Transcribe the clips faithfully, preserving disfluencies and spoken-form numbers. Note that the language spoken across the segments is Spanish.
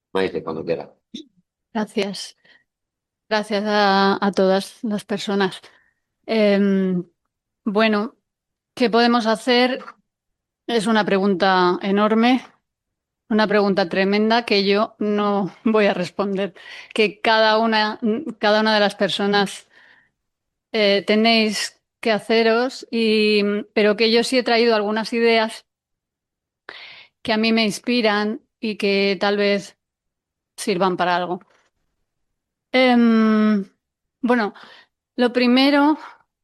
Maite, cuando quiera. Gracias. Gracias a, a todas las personas. Em, bueno, ¿qué podemos hacer? Es una pregunta enorme, una pregunta tremenda que yo no voy a responder. Que cada una, cada una de las personas eh, tenéis que haceros, y, pero que yo sí he traído algunas ideas que a mí me inspiran y que tal vez sirvan para algo. Em, bueno, lo primero.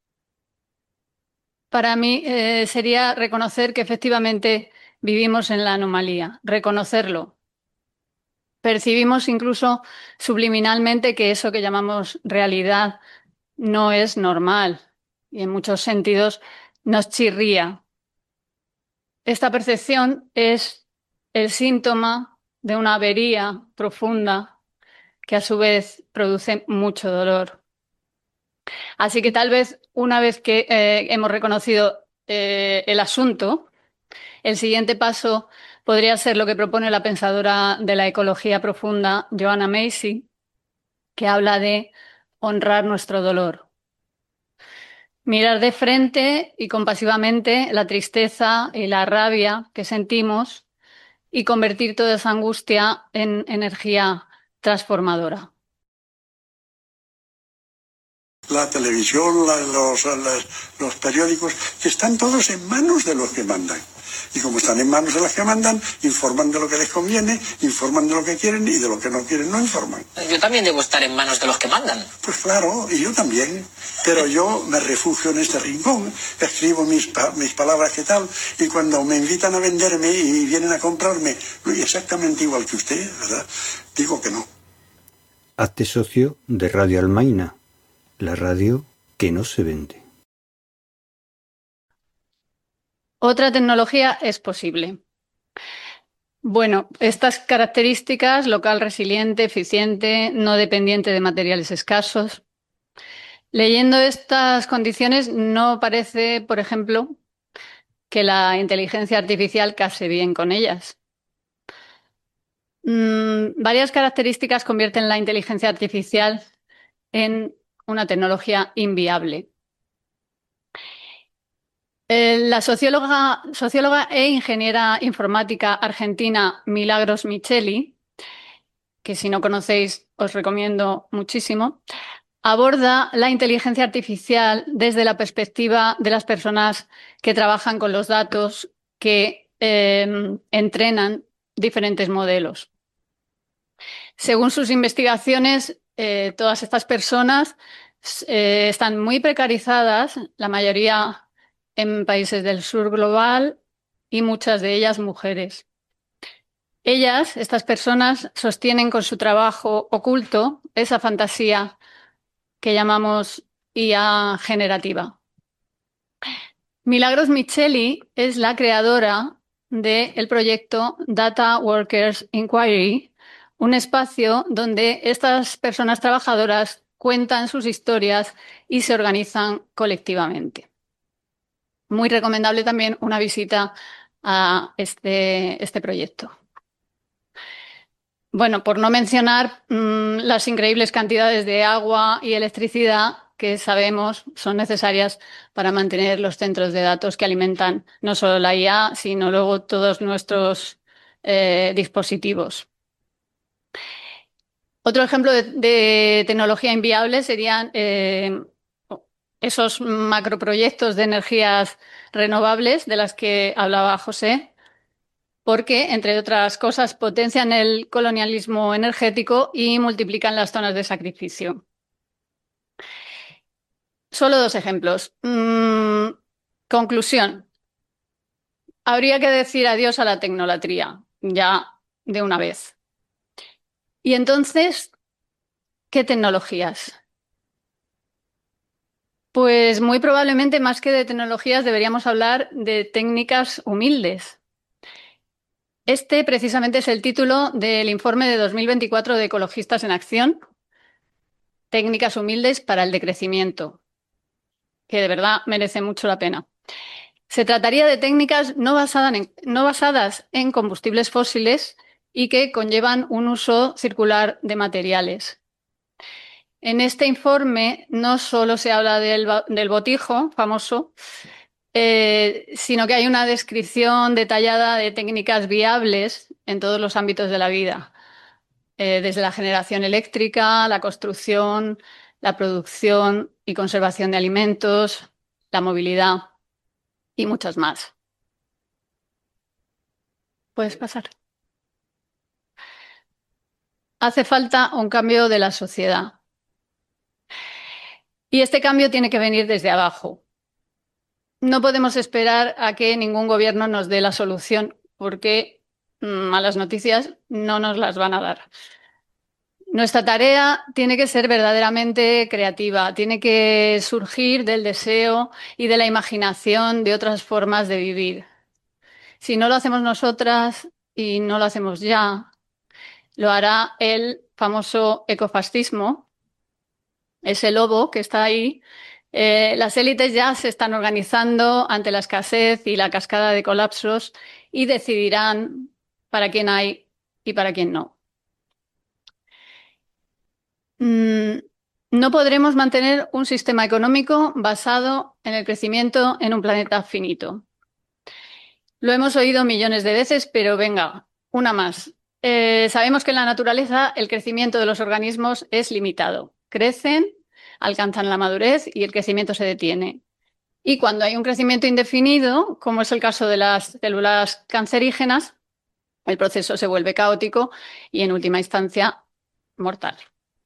Para mí eh, sería reconocer que efectivamente vivimos en la anomalía, reconocerlo. Percibimos incluso subliminalmente que eso que llamamos realidad no es normal y en muchos sentidos nos chirría. Esta percepción es el síntoma de una avería profunda que a su vez produce mucho dolor. Así que tal vez una vez que eh, hemos reconocido eh, el asunto, el siguiente paso podría ser lo que propone la pensadora de la ecología profunda, Joanna Macy, que habla de honrar nuestro dolor. Mirar de frente y compasivamente la tristeza y la rabia que sentimos y convertir toda esa angustia en energía transformadora. La televisión, la- los, las- los periódicos, que están todos en manos de los que mandan. Y como están en manos de los que mandan, informan de lo que les conviene, informan de lo que quieren y de lo que no quieren no informan. Yo también debo estar en manos de los que mandan. Pues claro, y yo también. Pero yo me refugio en este rincón, escribo mis, pa- mis palabras que tal, y cuando me invitan a venderme y vienen a comprarme, exactamente igual que usted, ¿verdad? Digo que no. Hazte socio de Radio Almaina, la radio que no se vende. Otra tecnología es posible. Bueno, estas características, local resiliente, eficiente, no dependiente de materiales escasos. Leyendo estas condiciones, no parece, por ejemplo, que la inteligencia artificial case bien con ellas. Mm, varias características convierten la inteligencia artificial en una tecnología inviable. Eh, la socióloga, socióloga e ingeniera informática argentina Milagros Micheli, que si no conocéis os recomiendo muchísimo, aborda la inteligencia artificial desde la perspectiva de las personas que trabajan con los datos, que eh, entrenan diferentes modelos. Según sus investigaciones, eh, todas estas personas eh, están muy precarizadas, la mayoría en países del sur global y muchas de ellas mujeres. Ellas, estas personas, sostienen con su trabajo oculto esa fantasía que llamamos I A generativa. Milagros Micheli es la creadora del proyecto Data Workers Inquiry, un espacio donde estas personas trabajadoras cuentan sus historias y se organizan colectivamente. Muy recomendable también una visita a este, este proyecto. Bueno, por no mencionar mmm, las increíbles cantidades de agua y electricidad que sabemos son necesarias para mantener los centros de datos que alimentan no solo la I A, sino luego todos nuestros eh, dispositivos. Otro ejemplo de, de tecnología inviable serían eh, esos macroproyectos de energías renovables de las que hablaba José, porque, entre otras cosas, potencian el colonialismo energético y multiplican las zonas de sacrificio. Solo dos ejemplos. Mm, conclusión. Habría que decir adiós a la tecnolatría, ya de una vez. Y entonces, ¿qué tecnologías? Pues muy probablemente, más que de tecnologías, deberíamos hablar de técnicas humildes. Este precisamente es el título del informe de dos mil veinticuatro de Ecologistas en Acción, Técnicas humildes para el decrecimiento, que de verdad merece mucho la pena. Se trataría de técnicas no basadas en, no basadas en combustibles fósiles y que conllevan un uso circular de materiales. En este informe no solo se habla del, del botijo famoso, eh, sino que hay una descripción detallada de técnicas viables en todos los ámbitos de la vida, eh, desde la generación eléctrica, la construcción, la producción y conservación de alimentos, la movilidad y muchas más. ¿Puedes pasar? Hace falta un cambio de la sociedad. Y este cambio tiene que venir desde abajo. No podemos esperar a que ningún gobierno nos dé la solución, porque malas noticias no nos las van a dar. Nuestra tarea tiene que ser verdaderamente creativa, tiene que surgir del deseo y de la imaginación de otras formas de vivir. Si no lo hacemos nosotras y no lo hacemos ya, lo hará el famoso ecofascismo, ese lobo que está ahí. Eh, las élites ya se están organizando ante la escasez y la cascada de colapsos y decidirán para quién hay y para quién no. Mm, no podremos mantener un sistema económico basado en el crecimiento en un planeta finito. Lo hemos oído millones de veces, pero venga, una más. Eh, sabemos que en la naturaleza el crecimiento de los organismos es limitado. Crecen, alcanzan la madurez y el crecimiento se detiene. Y cuando hay un crecimiento indefinido, como es el caso de las células cancerígenas, el proceso se vuelve caótico y, en última instancia, mortal.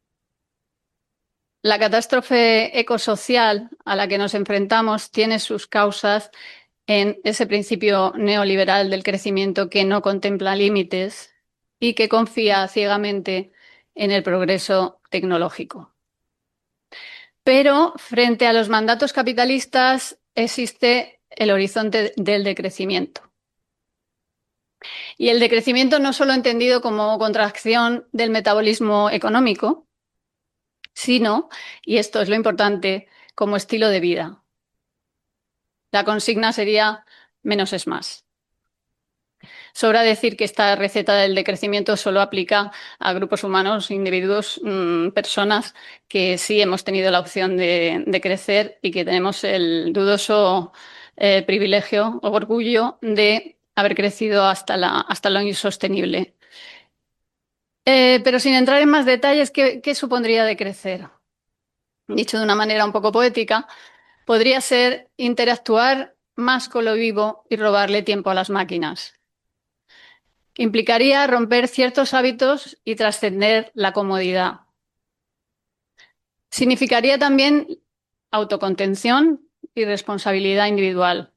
La catástrofe ecosocial a la que nos enfrentamos tiene sus causas en ese principio neoliberal del crecimiento que no contempla límites y que confía ciegamente en el progreso tecnológico. Pero frente a los mandatos capitalistas existe el horizonte del decrecimiento. Y el decrecimiento no solo entendido como contracción del metabolismo económico, sino, y esto es lo importante, como estilo de vida. La consigna sería menos es más. Sobra decir que esta receta del decrecimiento solo aplica a grupos humanos, individuos, mmm, personas que sí hemos tenido la opción de, de crecer y que tenemos el dudoso eh, privilegio o orgullo de haber crecido hasta, la, hasta lo insostenible. Eh, pero sin entrar en más detalles, ¿qué, qué supondría decrecer? Dicho de una manera un poco poética, podría ser interactuar más con lo vivo y robarle tiempo a las máquinas. Implicaría romper ciertos hábitos y trascender la comodidad. Significaría también autocontención y responsabilidad individual.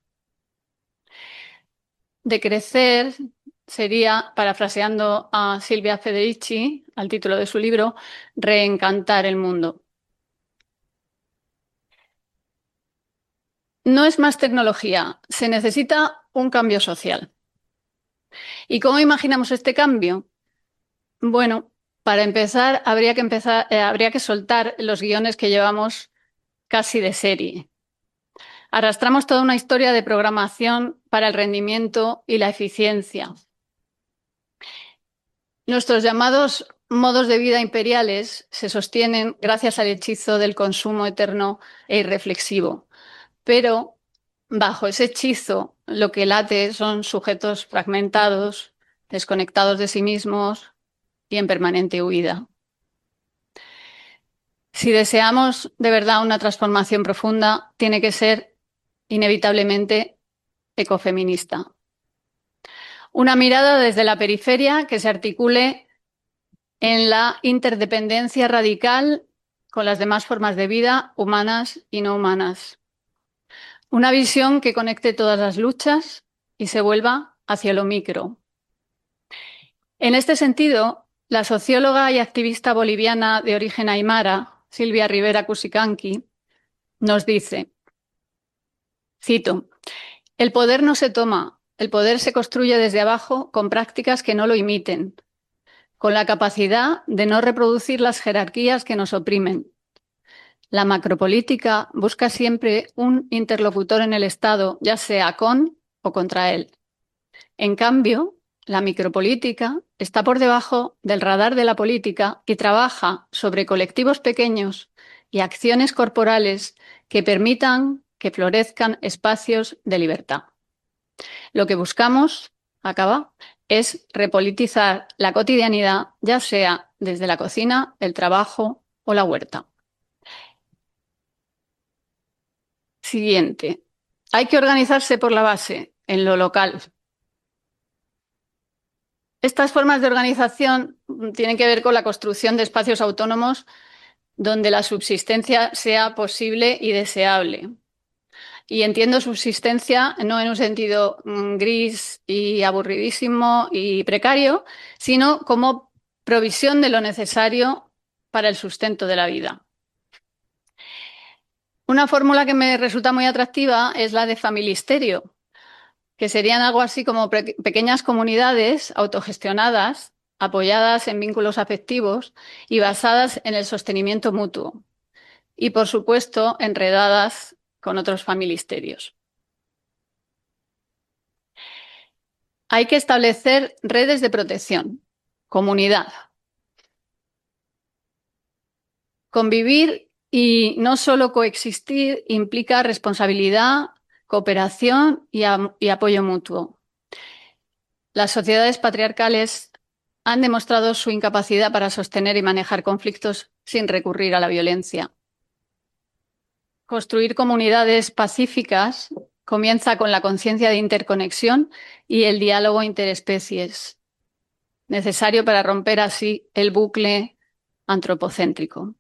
Decrecer sería, parafraseando a Silvia Federici, al título de su libro, reencantar el mundo. No es más tecnología, se necesita un cambio social. ¿Y cómo imaginamos este cambio? Bueno, para empezar, habría que, empezar, eh, habría que soltar los guiones que llevamos casi de serie. Arrastramos toda una historia de programación para el rendimiento y la eficiencia. Nuestros llamados modos de vida imperiales se sostienen gracias al hechizo del consumo eterno e irreflexivo. Pero bajo ese hechizo lo que late son sujetos fragmentados, desconectados de sí mismos y en permanente huida. Si deseamos de verdad una transformación profunda, tiene que ser inevitablemente ecofeminista. Una mirada desde la periferia que se articule en la interdependencia radical con las demás formas de vida, humanas y no humanas. Una visión que conecte todas las luchas y se vuelva hacia lo micro. En este sentido, la socióloga y activista boliviana de origen aymara, Silvia Rivera Cusicanqui, nos dice, cito, «El poder no se toma, el poder se construye desde abajo con prácticas que no lo imiten, con la capacidad de no reproducir las jerarquías que nos oprimen. La macropolítica busca siempre un interlocutor en el Estado, ya sea con o contra él. En cambio, la micropolítica, está por debajo del radar de la política y trabaja sobre colectivos pequeños y acciones corporales que permitan que florezcan espacios de libertad. Lo que buscamos, acaba, es repolitizar la cotidianidad, ya sea desde la cocina, el trabajo o la huerta. Siguiente. Hay que organizarse por la base, en lo local. Estas formas de organización tienen que ver con la construcción de espacios autónomos donde la subsistencia sea posible y deseable. Y entiendo subsistencia no en un sentido gris y aburridísimo y precario, sino como provisión de lo necesario para el sustento de la vida. Una fórmula que me resulta muy atractiva es la de familisterio, que serían algo así como pe- pequeñas comunidades autogestionadas, apoyadas en vínculos afectivos y basadas en el sostenimiento mutuo. Y, por supuesto, enredadas con otros familisterios. Hay que establecer redes de protección, comunidad. Convivir y no solo coexistir implica responsabilidad, cooperación y, y apoyo mutuo. Las sociedades patriarcales han demostrado su incapacidad para sostener y manejar conflictos sin recurrir a la violencia. Construir comunidades pacíficas comienza con la conciencia de interconexión y el diálogo interespecies, necesario para romper así el bucle antropocéntrico.